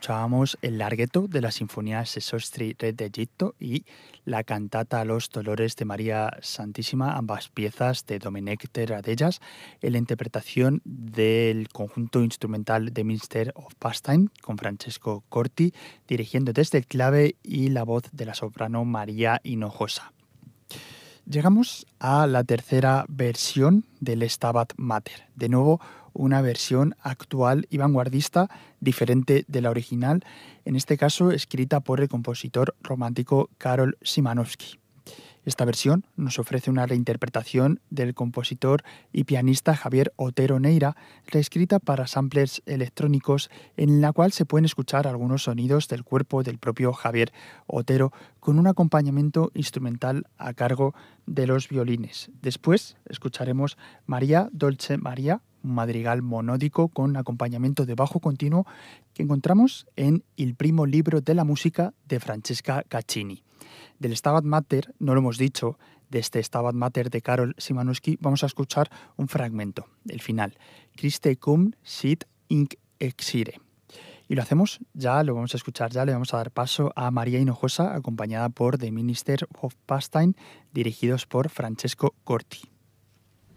escuchábamos el larghetto de la Sinfonía Sesostri Re d'Egitto y la cantata Los Dolores de María Santísima, ambas piezas de Domènec Terradellas, en la interpretación del conjunto instrumental The Minister of Pastime, con Francesco Corti, dirigiendo desde el clave, y la voz de la soprano María Hinojosa. Llegamos a la tercera versión del Stabat Mater. De nuevo, una versión actual y vanguardista, diferente de la original, en este caso escrita por el compositor romántico Karol Szymanowski. Esta versión nos ofrece una reinterpretación del compositor y pianista Javier Otero Neira, reescrita para samplers electrónicos, en la cual se pueden escuchar algunos sonidos del cuerpo del propio Javier Otero, con un acompañamiento instrumental a cargo de los violines. Después escucharemos María Dolce María, un madrigal monódico con acompañamiento de bajo continuo que encontramos en Il primo libro de la música de Francesca Caccini. Del Stabat Mater, no lo hemos dicho, de este Stabat Mater de Karol Szymanowski, vamos a escuchar un fragmento, el final, Christe cum sit inc exire. Y lo hacemos ya, lo vamos a escuchar ya, le vamos a dar paso a María Hinojosa, acompañada por The Minister of Pastime, dirigidos por Francesco Corti.